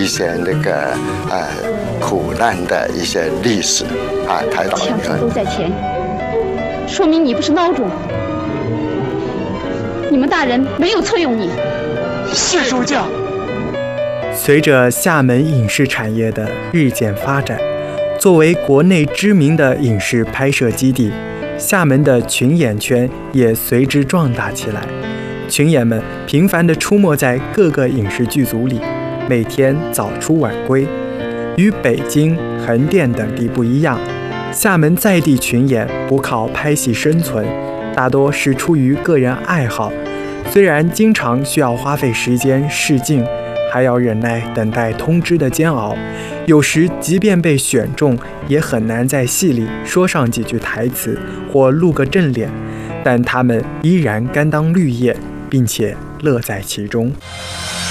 一些那个苦难的一些历史台岛枪手都在前，说明你不是孬种。你们大人没有错用你。 是主教。 随着厦门影视产业的日渐发展，作为国内知名的影视拍摄基地，厦门的群演圈也随之壮大起来。群演们频繁地出没在各个影视剧组里，每天早出晚归。与北京、横店等地不一样，厦门在地群演不靠拍戏生存，大多是出于个人爱好。虽然经常需要花费时间试镜，还要忍耐等待通知的煎熬，有时即便被选中，也很难在戏里说上几句台词或露个正脸，但他们依然甘当绿叶，并且乐在其中。